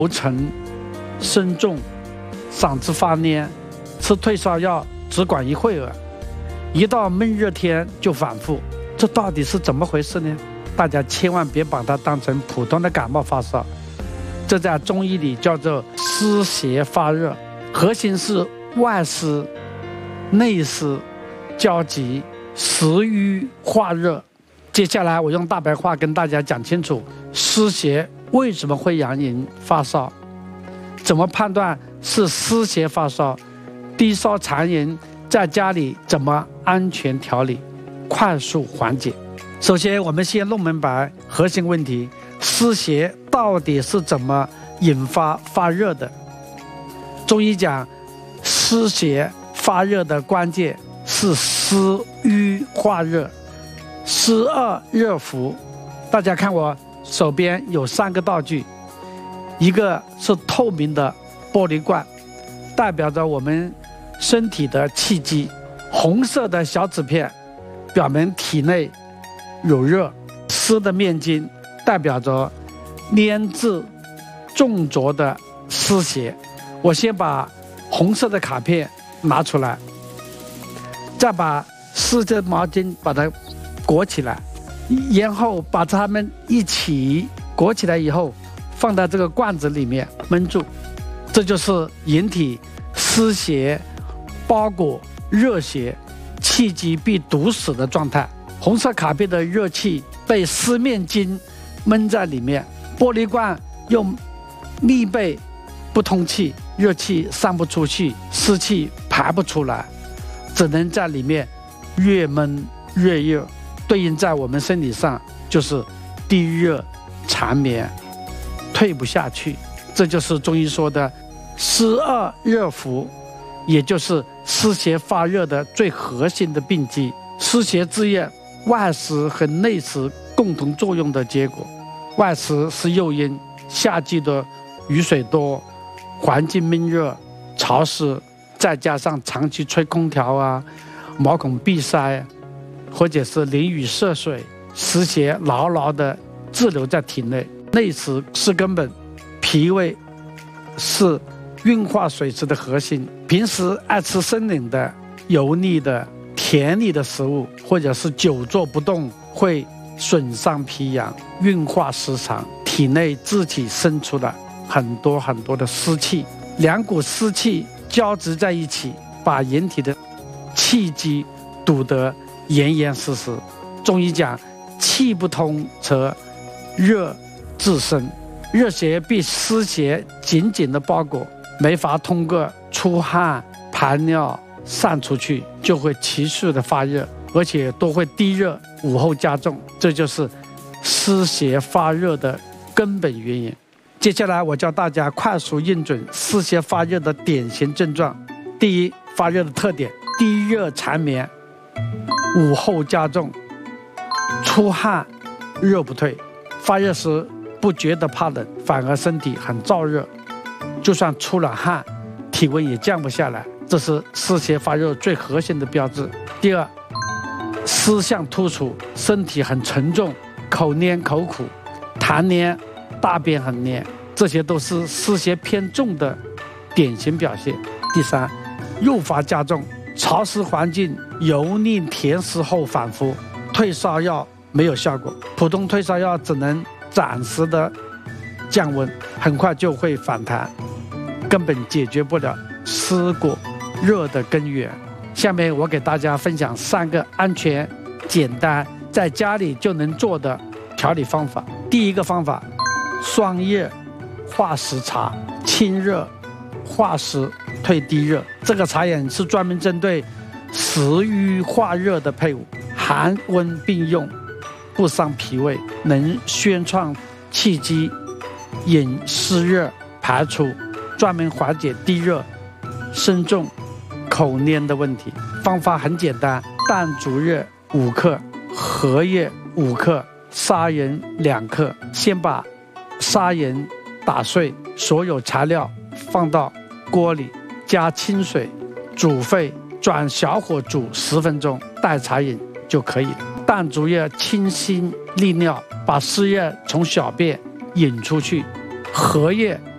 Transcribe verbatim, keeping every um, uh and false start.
头沉、身重、嗓子发黏，吃退烧药只管一会儿，一到闷热天就反复，这到底是怎么回事呢？大家千万别把它当成普通的感冒发烧，这在中医里叫做湿邪发热，核心是外湿、内湿交集，食瘀化热。接下来我用大白话跟大家讲清楚湿邪为什么会让人发烧，怎么判断是湿邪发烧，低烧残人在家里怎么安全调理，快速缓解。首先我们先弄明白核心问题，湿邪到底是怎么引发发热的。中医讲湿邪发热的关键是湿瘀化热，湿恶热伏。大家看我手边有三个道具，一个是透明的玻璃罐，代表着我们身体的气机，红色的小纸片表明体内有热，湿的面巾代表着粘滞重浊的湿邪。我先把红色的卡片拿出来，再把湿的毛巾把它裹起来，然后把它们一起裹起来以后放到这个罐子里面闷住，这就是引体湿邪包裹热邪，气机被堵死的状态。红色卡片的热气被湿面巾闷在里面，玻璃罐用密闭不通气，热气散不出去，湿气排不出来，只能在里面越闷越热，对应在我们身体上就是低热缠绵，退不下去。这就是中医说的湿恶热伏，也就是湿邪发热的最核心的病机。湿邪之热，外湿和内湿共同作用的结果。外湿是诱因，夏季的雨水多，环境闷热潮湿，再加上长期吹空调啊，毛孔闭塞，或者是淋雨涉水，湿邪牢牢地滞留在体内。内湿是根本，脾胃是运化水湿的核心。平时爱吃生冷的、油腻的、甜腻的食物，或者是久坐不动，会损伤脾阳，运化失常，体内自体生出了很多很多的湿气，两股湿气交织在一起，把人体的气机堵得严严实实。中医讲气不通则热自生，热邪被湿邪紧紧的包裹，没法通过出汗排尿散出去，就会持续的发热，而且都会低热，午后加重，这就是湿邪发热的根本原因。接下来我教大家快速应准湿邪发热的典型症状。第一，发热的特点：低热缠绵，午后加重，出汗热不退。发热时不觉得怕冷，反而身体很燥热，就算出了汗，体温也降不下来，这是湿邪发热最核心的标志。第二，湿象突出，身体很沉重，口黏口苦，痰黏，大便很黏，这些都是湿邪偏重的典型表现。第三，诱发加重，潮湿环境油腻甜湿后反复，退烧药没有效果，普通退烧药只能暂时的降温，很快就会反弹，根本解决不了湿果热的根源。下面我给大家分享三个安全、简单，在家里就能做的调理方法。第一个方法，双热化湿茶，清热化湿退低热。这个茶饮是专门针对食瘀化热的配伍，寒温并用，不伤脾胃，能宣畅气机，引湿热排出，专门缓解低热、身重、口黏的问题。方法很简单，淡竹叶五克，荷叶五克，砂仁两克。先把砂仁打碎，所有材料放到锅里，加清水煮沸，转小火煮十分钟，代茶饮就可以了。淡竹叶清新利尿，把湿液从小便引出去；荷叶